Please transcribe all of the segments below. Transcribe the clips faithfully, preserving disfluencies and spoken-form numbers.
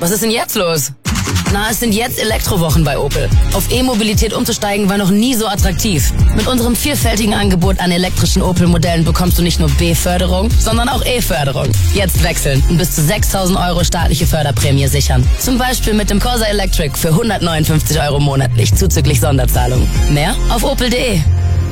Was ist denn jetzt los? Na, es sind jetzt Elektrowochen bei Opel. Auf E-Mobilität umzusteigen war noch nie so attraktiv. Mit unserem vielfältigen Angebot an elektrischen Opel-Modellen bekommst du nicht nur B-Förderung, sondern auch E-Förderung. Jetzt wechseln und bis zu sechstausend Euro staatliche Förderprämie sichern. Zum Beispiel mit dem Corsa Electric für hundertneunundfünfzig Euro monatlich zuzüglich Sonderzahlung. Mehr auf opel punkt de.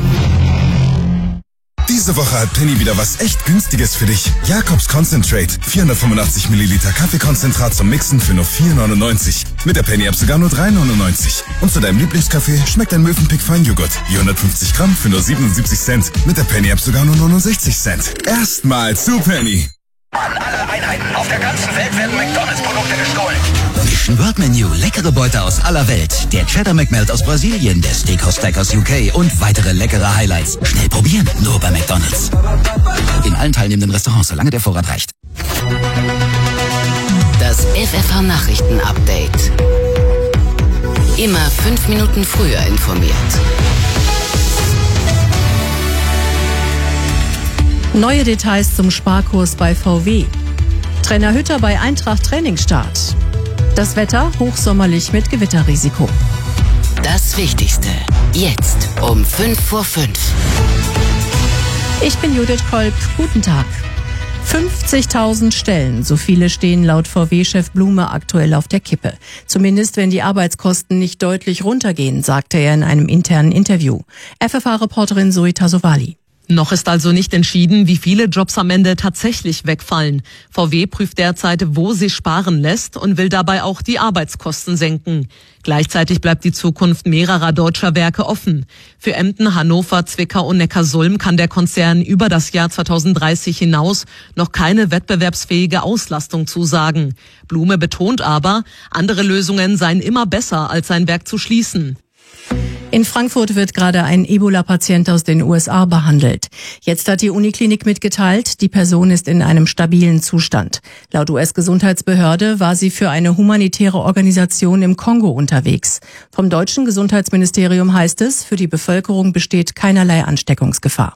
Diese Woche hat Penny wieder was echt Günstiges für dich. Jakobs Concentrate. vierhundertfünfundachtzig Milliliter Kaffeekonzentrat zum Mixen für nur vier neunundneunzig. Mit der Penny-App sogar nur drei neunundneunzig. Und zu deinem Lieblingskaffee schmeckt ein Mövenpick Feinjoghurt. hundertfünfzig Gramm für nur siebenundsiebzig Cent. Mit der Penny-App sogar nur neunundsechzig Cent. Erstmal zu Penny. An alle Einheiten auf der ganzen Welt werden McDonalds-Produkte gestohlen. Mission World Menu, leckere Beute aus aller Welt. Der Cheddar McMelt aus Brasilien, der Steakhouse Stack aus U K und weitere leckere Highlights. Schnell probieren, nur bei McDonalds. In allen teilnehmenden Restaurants, solange der Vorrat reicht. Das F F H-Nachrichten-Update. Immer fünf Minuten früher informiert. Neue Details zum Sparkurs bei V W. Trainer Hütter bei Eintracht Trainingsstart. Das Wetter hochsommerlich mit Gewitterrisiko. Das Wichtigste jetzt um fünf vor fünf. Ich bin Judith Kolb. Guten Tag. fünfzigtausend Stellen, so viele stehen laut V W-Chef Blume aktuell auf der Kippe. Zumindest wenn die Arbeitskosten nicht deutlich runtergehen, sagte er in einem internen Interview. F F H-Reporterin Zoe Tasovali. Noch ist also nicht entschieden, wie viele Jobs am Ende tatsächlich wegfallen. V W prüft derzeit, wo sie sparen lässt und will dabei auch die Arbeitskosten senken. Gleichzeitig bleibt die Zukunft mehrerer deutscher Werke offen. Für Emden, Hannover, Zwickau und Neckarsulm kann der Konzern über das Jahr zweitausenddreißig hinaus noch keine wettbewerbsfähige Auslastung zusagen. Blume betont aber, andere Lösungen seien immer besser, als sein Werk zu schließen. In Frankfurt wird gerade ein Ebola-Patient aus den U S A behandelt. Jetzt hat die Uniklinik mitgeteilt, die Person ist in einem stabilen Zustand. Laut U S-Gesundheitsbehörde war sie für eine humanitäre Organisation im Kongo unterwegs. Vom deutschen Gesundheitsministerium heißt es, für die Bevölkerung besteht keinerlei Ansteckungsgefahr.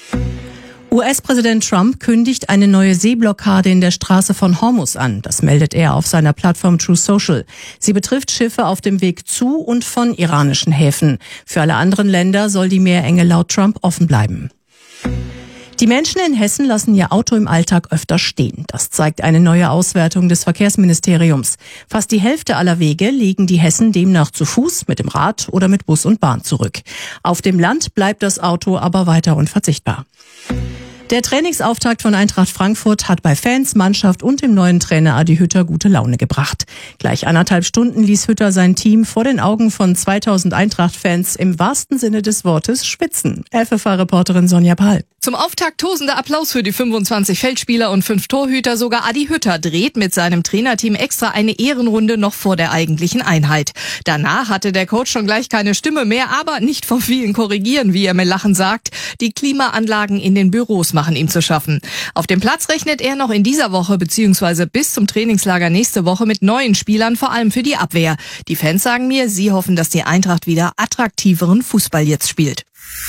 U S-Präsident Trump kündigt eine neue Seeblockade in der Straße von Hormuz an. Das meldet er auf seiner Plattform True Social. Sie betrifft Schiffe auf dem Weg zu und von iranischen Häfen. Für alle anderen Länder soll die Meerenge laut Trump offen bleiben. Die Menschen in Hessen lassen ihr Auto im Alltag öfter stehen. Das zeigt eine neue Auswertung des Verkehrsministeriums. Fast die Hälfte aller Wege legen die Hessen demnach zu Fuß, mit dem Rad oder mit Bus und Bahn zurück. Auf dem Land bleibt das Auto aber weiter unverzichtbar. Der Trainingsauftakt von Eintracht Frankfurt hat bei Fans, Mannschaft und dem neuen Trainer Adi Hütter gute Laune gebracht. Gleich anderthalb Stunden ließ Hütter sein Team vor den Augen von zweitausend Eintracht-Fans im wahrsten Sinne des Wortes schwitzen. F F H-Reporterin Sonja Pahl. Zum Auftakt tosender Applaus für die fünfundzwanzig Feldspieler und fünf Torhüter. Sogar Adi Hütter dreht mit seinem Trainerteam extra eine Ehrenrunde noch vor der eigentlichen Einheit. Danach hatte der Coach schon gleich keine Stimme mehr, aber nicht vor vielen korrigieren, wie er mit Lachen sagt. Die Klimaanlagen in den Büros machen ihm zu schaffen. Auf dem Platz rechnet er noch in dieser Woche bzw. bis zum Trainingslager nächste Woche mit neuen Spielern, vor allem für die Abwehr. Die Fans sagen mir, sie hoffen, dass die Eintracht wieder attraktiveren Fußball jetzt spielt.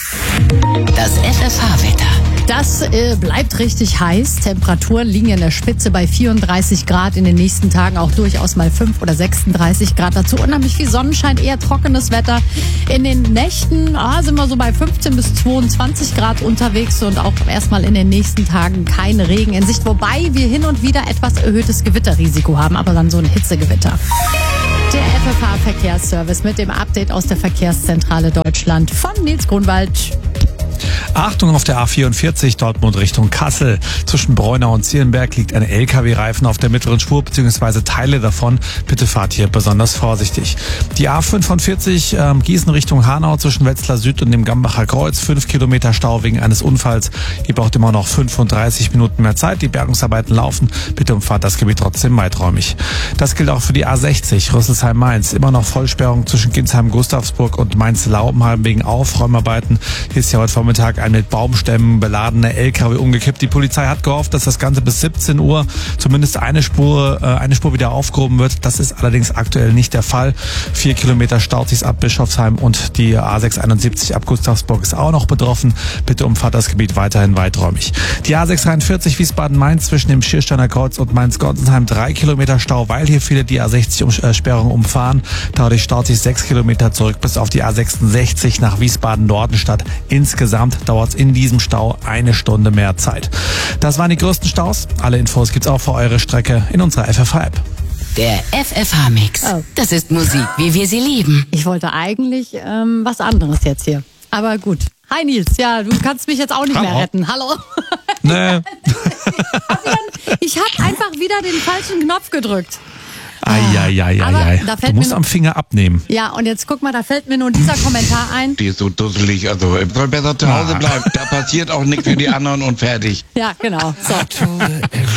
Das F F H-Wetter. Das äh, bleibt richtig heiß. Temperaturen liegen in der Spitze bei vierunddreißig Grad. In den nächsten Tagen auch durchaus mal fünf oder sechsunddreißig Grad. Dazu unheimlich viel Sonnenschein, eher trockenes Wetter. In den Nächten ah, sind wir so bei fünfzehn bis zweiundzwanzig Grad unterwegs und auch erstmal in den nächsten Tagen kein Regen in Sicht. Wobei wir hin und wieder etwas erhöhtes Gewitterrisiko haben, aber dann so ein Hitzegewitter. Der F F H-Verkehrsservice mit dem Update aus der Verkehrszentrale Deutschland von Nils Grunwald. Achtung auf der A vierundvierzig Dortmund Richtung Kassel. Zwischen Breunau und Zierenberg liegt ein L K W-Reifen auf der mittleren Spur bzw. Teile davon. Bitte fahrt hier besonders vorsichtig. Die A fünfundvierzig ähm, Gießen Richtung Hanau zwischen Wetzlar Süd und dem Gambacher Kreuz. Fünf Kilometer Stau wegen eines Unfalls. Ihr braucht immer noch fünfunddreißig Minuten mehr Zeit. Die Bergungsarbeiten laufen. Bitte umfahrt das Gebiet trotzdem weiträumig. Das gilt auch für die A sechzig Rüsselsheim-Mainz. Immer noch Vollsperrung zwischen Ginsheim-Gustavsburg und Mainz-Laubenheim wegen Aufräumarbeiten. Hier ist ja heute Vormittag Vormittag ein mit Baumstämmen beladener L K W umgekippt. Die Polizei hat gehofft, dass das Ganze bis siebzehn Uhr zumindest eine Spur, äh, eine Spur wieder aufgehoben wird. Das ist allerdings aktuell nicht der Fall. Vier Kilometer staut sich's ab Bischofsheim und die A sechshunderteinundsiebzig ab Gustavsburg ist auch noch betroffen. Bitte umfahrt das Gebiet weiterhin weiträumig. Die A sechshundertdreiundvierzig Wiesbaden-Mainz zwischen dem Schiersteiner Kreuz und Mainz-Gonsenheim drei Kilometer Stau, weil hier viele die A sechzig-Sperrung umfahren. Dadurch staut sich sechs Kilometer zurück bis auf die A sechsundsechzig nach Wiesbaden-Nordenstadt. Insgesamt dauert es in diesem Stau eine Stunde mehr Zeit. Das waren die größten Staus. Alle Infos gibt's auch für eure Strecke in unserer F F H-App. Der F F H-Mix. Oh. Das ist Musik, wie wir sie lieben. Ich wollte eigentlich ähm, was anderes jetzt hier. Aber gut. Hi Nils, ja, du kannst mich jetzt auch nicht Hallo. mehr retten. Hallo. Nee. Ich habe einfach wieder den falschen Knopf gedrückt. Eieieiei. Da Du fällt musst mir am Finger abnehmen. Ja, und jetzt guck mal, da fällt mir nun dieser Kommentar ein. Die ist so dusselig, also ich soll besser zu Hause bleiben. Da passiert auch nichts für die anderen und fertig. Ja, genau. So.